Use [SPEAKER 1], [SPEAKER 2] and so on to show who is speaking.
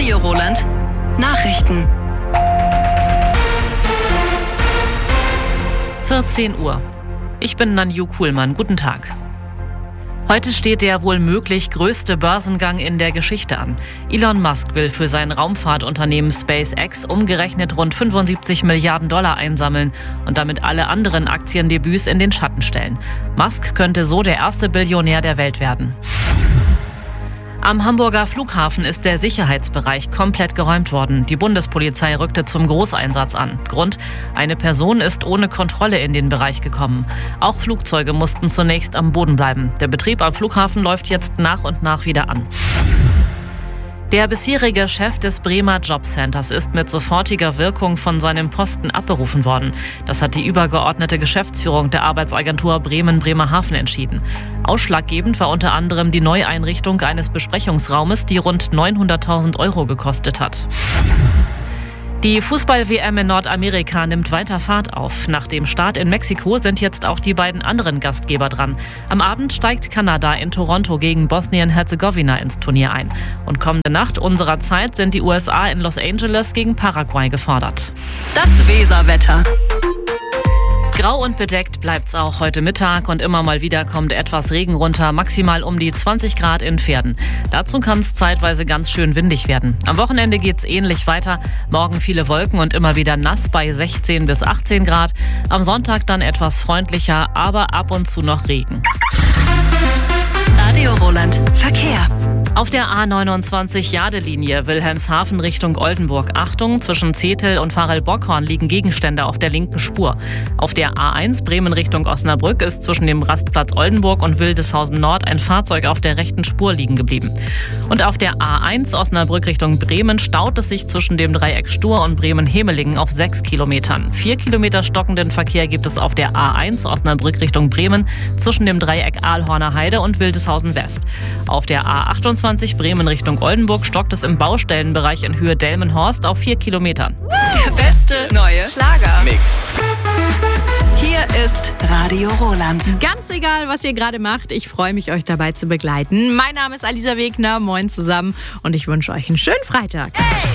[SPEAKER 1] Radio Roland. Nachrichten.
[SPEAKER 2] 14 Uhr. Ich bin Nanju Kuhlmann. Guten Tag. Heute steht der wohl möglich größte Börsengang in der Geschichte an. Elon Musk will für sein Raumfahrtunternehmen SpaceX umgerechnet rund 75 Milliarden Dollar einsammeln und damit alle anderen Aktiendebüts in den Schatten stellen. Musk könnte so der erste Billionär der Welt werden. Am Hamburger Flughafen ist der Sicherheitsbereich komplett geräumt worden. Die Bundespolizei rückte zum Großeinsatz an. Grund: eine Person ist ohne Kontrolle in den Bereich gekommen. Auch Flugzeuge mussten zunächst am Boden bleiben. Der Betrieb am Flughafen läuft jetzt nach und nach wieder an. Der bisherige Chef des Bremer Jobcenters ist mit sofortiger Wirkung von seinem Posten abberufen worden. Das hat die übergeordnete Geschäftsführung der Arbeitsagentur Bremen-Bremerhaven entschieden. Ausschlaggebend war unter anderem die Neueinrichtung eines Besprechungsraumes, die rund 900.000 € gekostet hat. Die Fußball-WM in Nordamerika nimmt weiter Fahrt auf. Nach dem Start in Mexiko sind jetzt auch die beiden anderen Gastgeber dran. Am Abend steigt Kanada in Toronto gegen Bosnien-Herzegowina ins Turnier ein. Und kommende Nacht unserer Zeit sind die USA in Los Angeles gegen Paraguay gefordert.
[SPEAKER 1] Das Weserwetter.
[SPEAKER 2] Grau und bedeckt bleibt's auch heute Mittag und immer mal wieder kommt etwas Regen runter, maximal um die 20 Grad in Pferden. Dazu kann es zeitweise ganz schön windig werden. Am Wochenende geht's ähnlich weiter. Morgen viele Wolken und immer wieder nass bei 16 bis 18 Grad. Am Sonntag dann etwas freundlicher, aber ab und zu noch Regen.
[SPEAKER 1] Radio Roland. Verkehr.
[SPEAKER 2] Auf der A29 Jadelinie Wilhelmshaven Richtung Oldenburg. Achtung, zwischen Zetel und Varel-Bockhorn liegen Gegenstände auf der linken Spur. Auf der A1 Bremen Richtung Osnabrück ist zwischen dem Rastplatz Oldenburg und Wildeshausen Nord ein Fahrzeug auf der rechten Spur liegen geblieben. Und auf der A1 Osnabrück Richtung Bremen staut es sich zwischen dem Dreieck Stur und Bremen-Hemelingen auf 6 Kilometern. 4 Kilometer stockenden Verkehr gibt es auf der A1 Osnabrück Richtung Bremen zwischen dem Dreieck Aalhorner Heide und Wildeshausen West. Auf der A28 Bremen Richtung Oldenburg stockt es im Baustellenbereich in Höhe Delmenhorst auf 4 Kilometern.
[SPEAKER 1] Der beste neue Schlager-Mix. Hier ist Radio Roland.
[SPEAKER 3] Ganz egal, was ihr gerade macht, ich freue mich, euch dabei zu begleiten. Mein Name ist Alisa Wegner, moin zusammen und ich wünsche euch einen schönen Freitag.
[SPEAKER 1] Hey!